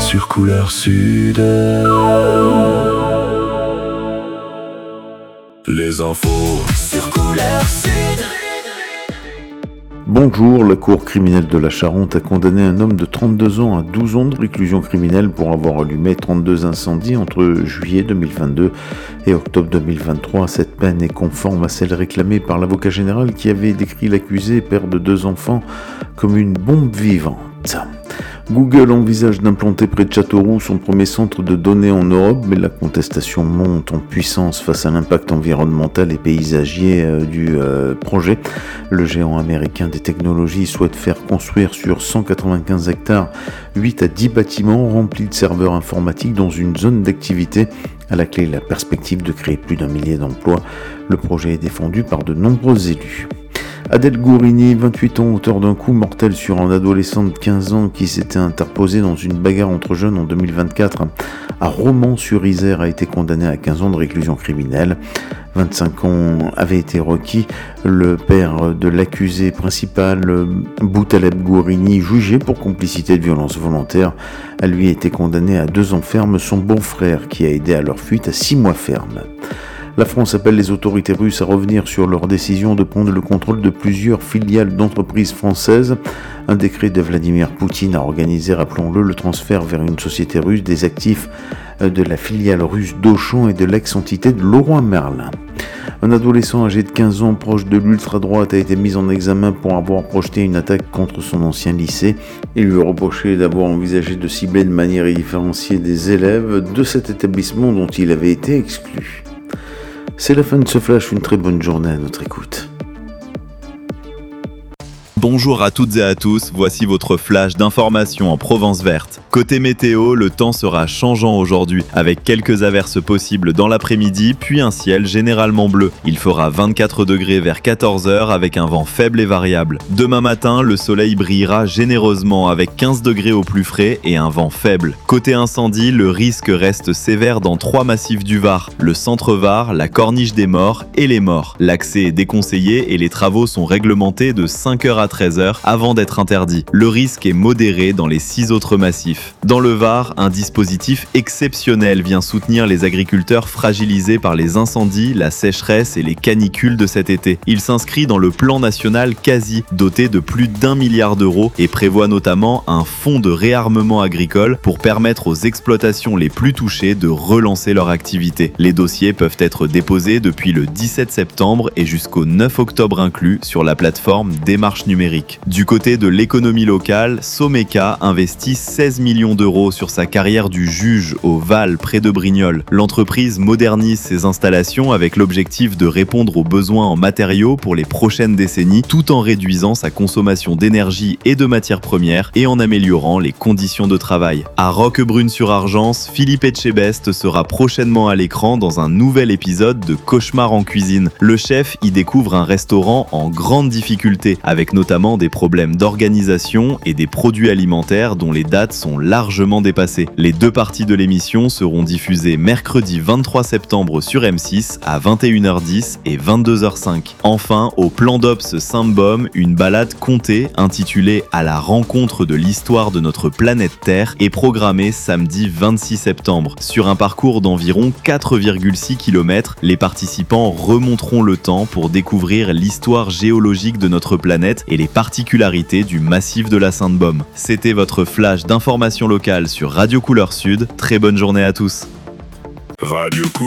sur Couleur Sud. Les infos sur Couleur Sud. Bonjour, la Cour criminelle de la Charente a condamné un homme de 32 ans à 12 ans de réclusion criminelle pour avoir allumé 32 incendies entre juillet 2022 et octobre 2023. Cette peine est conforme à celle réclamée par l'avocat général qui avait décrit l'accusé, père de 2 enfants, comme une bombe vivante. Google envisage d'implanter près de Châteauroux son premier centre de données en Europe, mais la contestation monte en puissance face à l'impact environnemental et paysager du projet. Le géant américain des technologies souhaite faire construire sur 195 hectares 8 à 10 bâtiments remplis de serveurs informatiques dans une zone d'activité. À la clé, la perspective de créer plus d'1 millier d'emplois. Le projet est défendu par de nombreux élus. Adèle Gourini, 28 ans, auteur d'un coup mortel sur un adolescent de 15 ans qui s'était interposé dans une bagarre entre jeunes en 2024 à Romans-sur-Isère, a été condamné à 15 ans de réclusion criminelle. 25 ans avait été requis. Le père de l'accusé principal, Boutaleb Gourini, jugé pour complicité de violence volontaire, a lui été condamné à 2 ans ferme. Son beau-frère, qui a aidé à leur fuite, à 6 mois ferme. La France appelle les autorités russes à revenir sur leur décision de prendre le contrôle de plusieurs filiales d'entreprises françaises. Un décret de Vladimir Poutine a organisé, rappelons-le, le transfert vers une société russe des actifs de la filiale russe d'Auchan et de l'ex-entité de Leroy Merlin. Un adolescent âgé de 15 ans proche de l'ultra-droite a été mis en examen pour avoir projeté une attaque contre son ancien lycée. Il lui est reproché d'avoir envisagé de cibler de manière différenciée des élèves de cet établissement dont il avait été exclu. C'est la fin de ce flash, une très bonne journée à notre écoute. Bonjour à toutes et à tous, voici votre flash d'information en Provence verte. Côté météo, le temps sera changeant aujourd'hui, avec quelques averses possibles dans l'après-midi, puis un ciel généralement bleu. Il fera 24 degrés vers 14h avec un vent faible et variable. Demain matin, le soleil brillera généreusement avec 15 degrés au plus frais et un vent faible. Côté incendie, le risque reste sévère dans 3 massifs du Var, le centre Var, la Corniche des Morts et les Morts. L'accès est déconseillé et les travaux sont réglementés de 5h à 13h avant d'être interdit. Le risque est modéré dans les 6 autres massifs. Dans le Var, un dispositif exceptionnel vient soutenir les agriculteurs fragilisés par les incendies, la sécheresse et les canicules de cet été. Il s'inscrit dans le plan national quasi, doté de plus d'1 milliard d'euros et prévoit notamment un fonds de réarmement agricole pour permettre aux exploitations les plus touchées de relancer leur activité. Les dossiers peuvent être déposés depuis le 17 septembre et jusqu'au 9 octobre inclus sur la plateforme Démarche numérique. Du côté de l'économie locale, Someka investit 16 millions d'euros sur sa carrière du juge au Val près de Brignoles. L'entreprise modernise ses installations avec l'objectif de répondre aux besoins en matériaux pour les prochaines décennies tout en réduisant sa consommation d'énergie et de matières premières et en améliorant les conditions de travail. À Roquebrune-sur-Argence, Philippe Etchebest sera prochainement à l'écran dans un nouvel épisode de Cauchemar en cuisine. Le chef y découvre un restaurant en grande difficulté avec notamment des problèmes d'organisation et des produits alimentaires dont les dates sont largement dépassées. Les 2 parties de l'émission seront diffusées mercredi 23 septembre sur M6 à 21h10 et 22h05. Enfin, au Plan d'Ops Saint-Baume, une balade comptée intitulée « À la rencontre de l'histoire de notre planète Terre » est programmée samedi 26 septembre. Sur un parcours d'environ 4,6 km, les participants remonteront le temps pour découvrir l'histoire géologique de notre planète et les particularités du massif de la Sainte-Baume. C'était votre flash d'information locale sur Radio Couleur Sud. Très bonne journée à tous. Radio Couleur.